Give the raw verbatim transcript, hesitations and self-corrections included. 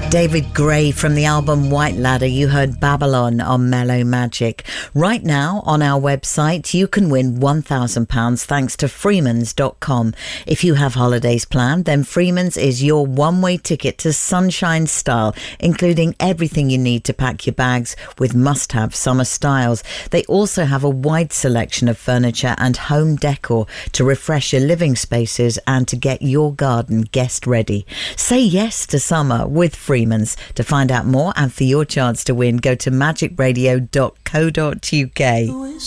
David Gray from the album White Ladder. You heard Babylon on Mellow Magic. Right now on our website you can win one thousand pounds thanks to freemans dot com. If you have holidays planned, then Freemans is your one-way ticket to Sunshine Style, including everything you need to pack your bags with must-have summer styles. They also have a wide selection of furniture and home decor to refresh your living spaces and to get your garden guest ready. Say yes to summer with Freemans. To find out more and for your chance to win, go to magic radio dot co dot uk.